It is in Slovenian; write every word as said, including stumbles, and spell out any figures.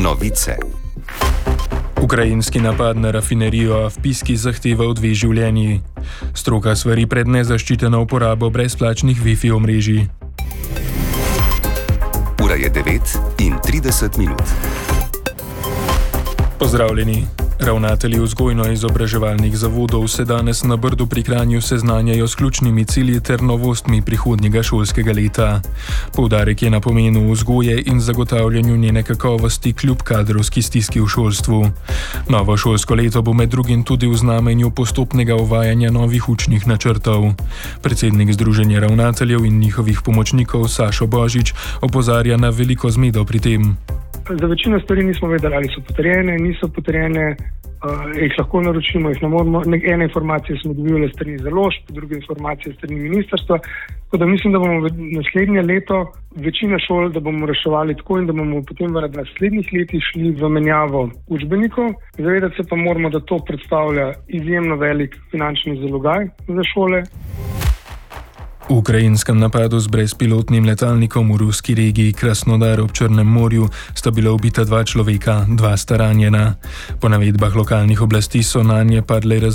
Novice. Ukrajinski napad na rafinerijo v Piski zahteva dve življenji. Stroka svari pred nezaščiteno uporabo brezplačnih Wi-Fi omrežij. Ura je devet in trideset minut. Pozdravljeni. Ravnatelji vzgojno-izobraževalnih zavodov se danes na Brdu pri Kranju seznanjajo s ključnimi cilji ter novostmi prihodnjega šolskega leta. Poudarek je na pomenu vzgoje in zagotavljanju njene kakovosti kljub kadrovski stiski v šolstvu. Novo šolsko leto bo med drugim tudi v znamenju postopnega uvajanja novih učnih načrtov. Predsednik Združenja ravnateljev in njihovih pomočnikov Sašo Božič opozarja na veliko zmedo pri tem. Za večino stvari nismo vedeli, ali so potrjene, niso potrjene, uh, jih lahko naročimo, jih ne moremo. Ene informacije smo dobili strani založb, druge informacije strani ministrstva. Tako da mislim, da bomo v naslednje leto večina šol, da bomo reševali tako in da bomo potem v naslednjih letih šli v menjavo učbenikov. Zavedati se pa moramo, da to predstavlja izjemno velik finančni zalogaj za šole. V ukrajinskem napadu z brezpilotnim letalnikom v ruski regiji Krasnodar ob Črnem morju sta bila ubita dva človeka, dva sta ranjena. Po navedbah lokalnih oblasti so nanje padle